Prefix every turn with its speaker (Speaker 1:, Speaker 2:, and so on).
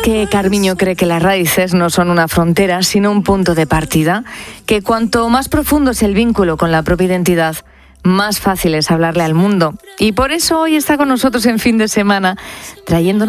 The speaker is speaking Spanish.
Speaker 1: que Carmiño cree que las raíces no son una frontera, sino un punto de partida, que cuanto más profundo es el vínculo con la propia identidad, más fácil es hablarle al mundo. Y por eso hoy está con nosotros en Fin de Semana, trayéndonos